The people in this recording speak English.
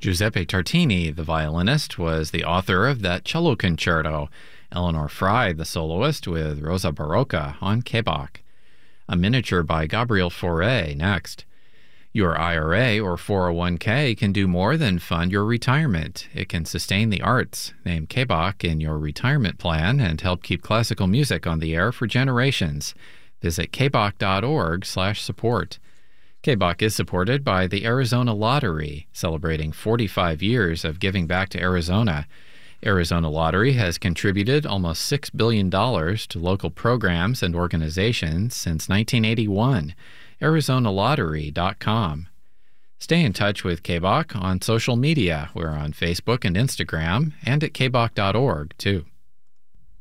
Giuseppe Tartini, the violinist, was the author of that cello concerto. Eleanor Frey, the soloist, with Rosa Barocca on Quebec. A miniature by Gabriel Fauré next. Your IRA or 401k can do more than fund your retirement. It can sustain the arts, name Quebec in your retirement plan, and help keep classical music on the air for generations. Visit kbach.org/support. KBach is supported by the Arizona Lottery, celebrating 45 years of giving back to Arizona. Arizona Lottery has contributed almost $6 billion to local programs and organizations since 1981. ArizonaLottery.com. Stay in touch with KBach on social media. We're on Facebook and Instagram, and at kbach.org, too.